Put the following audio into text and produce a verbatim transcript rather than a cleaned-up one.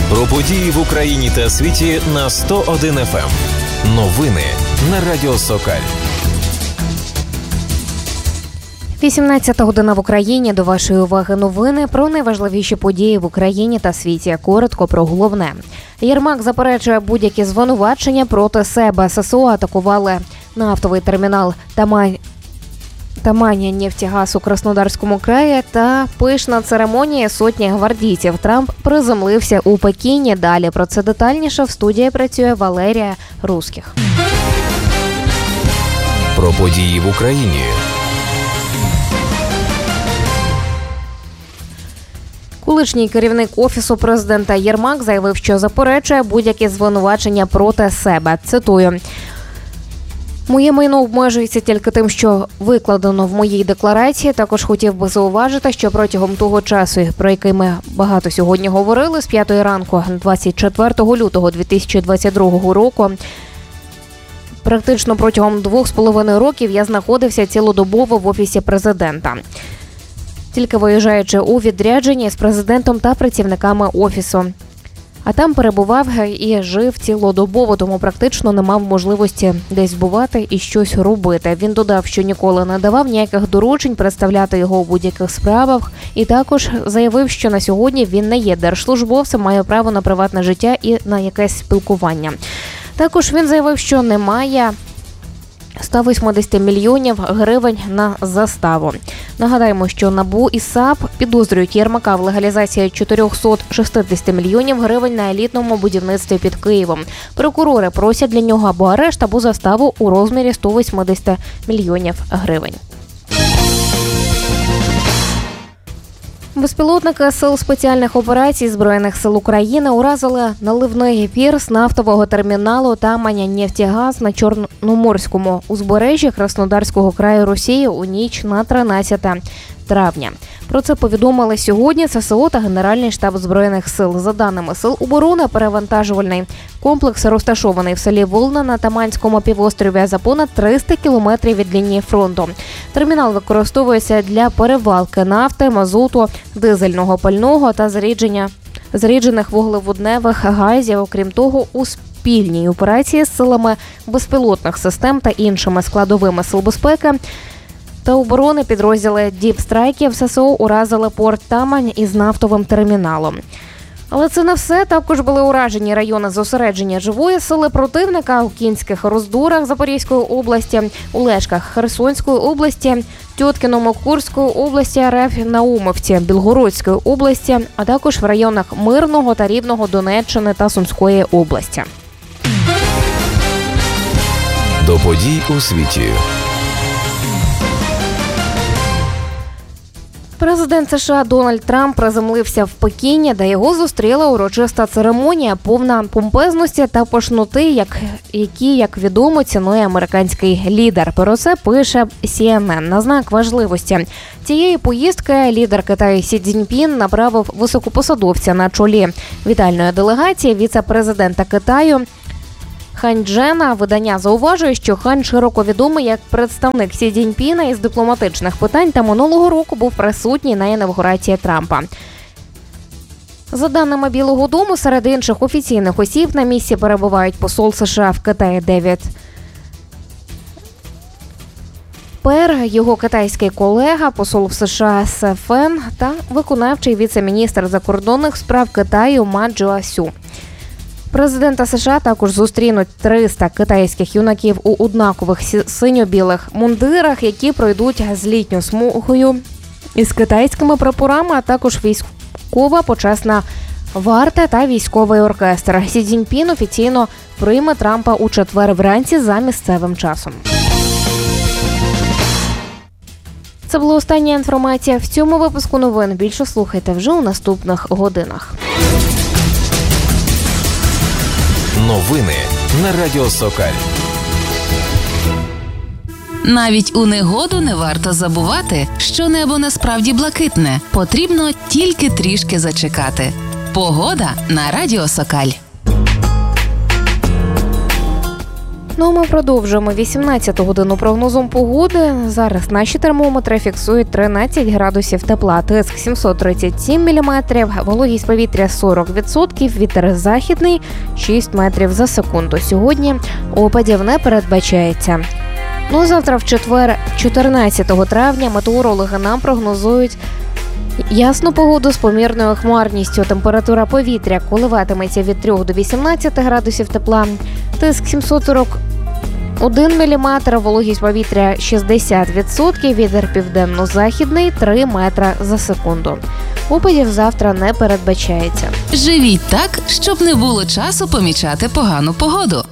Про події в Україні та світі на сто один еф ем. Новини на Радіо Сокаль. вісімнадцята година в Україні. До вашої уваги новини про найважливіші події в Україні та світі. Коротко про головне. Єрмак заперечує будь-які звинувачення проти себе. ес ес о атакували нафтовий термінал Тамань. Таманя нефтегаз у Краснодарському краї та пишна церемонія сотні гвардійців. Трамп приземлився у Пекіні. Далі про це детальніше в студії працює Валерія Русських. Про події в Україні. Колишній керівник Офісу президента Єрмак заявив, що заперечує будь-які звинувачення проти себе. Цитую. «Моє майно обмежується тільки тим, що викладено в моїй декларації. Також хотів би зауважити, що протягом того часу, про який ми багато сьогодні говорили, з п'ятої ранку, двадцять четвертого лютого дві тисячі двадцять другого року, практично протягом двох з половиною років я знаходився цілодобово в Офісі президента. Тільки виїжджаючи у відрядженні з президентом та працівниками Офісу. А там перебував і жив цілодобово, тому практично не мав можливості десь бувати і щось робити. Він додав, що ніколи не давав ніяких доручень представляти його у будь-яких справах. І також заявив, що на сьогодні він не є держслужбовцем, має право на приватне життя і на якесь спілкування. Також він заявив, що немає сто вісімдесят мільйонів гривень на заставу. Нагадаємо, що НАБУ і САП підозрюють Єрмака в легалізації чотириста шістдесят мільйонів гривень на елітному будівництві під Києвом. Прокурори просять для нього або арешт, або заставу у розмірі сто вісімдесят мільйонів гривень. Безпілотники Сил спеціальних операцій Збройних сил України уразили наливний пірс нафтового терміналу Тамань-Нефтегаз на Чорноморському узбережжі Краснодарського краю Росії у ніч на тринадцяте травня. Про це повідомили сьогодні ес ес о та Генеральний штаб Збройних сил. За даними Сил оборони, перевантажувальний комплекс розташований в селі Волна на Таманському півострові за понад триста кілометрів від лінії фронту. Термінал використовується для перевалки нафти, мазуту, дизельного пального та зарядження заряджених вуглеводневих газів. Окрім того, у спільній операції з силами безпілотних систем та іншими складовими сил безпеки та оборони підрозділи діпстрайків ес ес о уразили порт Тамань із нафтовим терміналом. Але це не все. Також були уражені райони зосередження живої сили противника у Кінських Роздурах Запорізької області, у Лешках Херсонської області, Тьоткіному Курської області, РФ, Наумовці Білгородської області, а також в районах Мирного та Рівного Донеччини та Сумської області. До подій у світі. Президент США Дональд Трамп приземлився в Пекіні, де його зустріла урочиста церемонія, повна помпезності та пишноти, як, які, як відомо, цінує американський лідер. Про це пише сі ен ен. На знак важливості цієї поїздки лідер Китаю Сі Цзіньпін направив високопосадовця на чолі вітальної делегації віце-президента Китаю Хань Джена. Видання зауважує, що Хань широко відомий як представник Сі Цзіньпіна із дипломатичних питань та минулого року був присутній на інавгурації Трампа. За даними Білого дому, серед інших офіційних осіб на місці перебувають посол США в Китаї Девід Пер, його китайський колега, посол в США Се Фен та виконавчий віце-міністр закордонних справ Китаю Ма Джуасю. Президента США також зустрінуть триста китайських юнаків у однакових синьо-білих мундирах, які пройдуть злітню смугою із китайськими прапорами, а також військова почесна варта та військовий оркестр. Сі Цзіньпін офіційно прийме Трампа у четвер вранці за місцевим часом. Це була остання інформація в цьому випуску новин. Більше слухайте вже у наступних годинах. Новини на Радіо Сокаль. Навіть у негоду не варто забувати, що небо насправді блакитне. Потрібно тільки трішки зачекати. Погода на Радіо Сокаль. Ну, ми продовжуємо вісімнадцяту годину прогнозом погоди. Зараз наші термометри фіксують тринадцять градусів тепла, тиск сімсот тридцять сім міліметрів, вологість повітря сорок відсотків, вітер західний шість метрів за секунду. Сьогодні опадів не передбачається. Ну, завтра в четвер, чотирнадцятого травня, метеорологи нам прогнозують ясну погоду з помірною хмарністю. Температура повітря коливатиметься від трьох до вісімнадцяти градусів тепла, тиск сімсот сорок один міліметр, вологість повітря шістдесят відсотків, вітер південно-західний три метри за секунду. Опадів завтра не передбачається. Живіть так, щоб не було часу помічати погану погоду.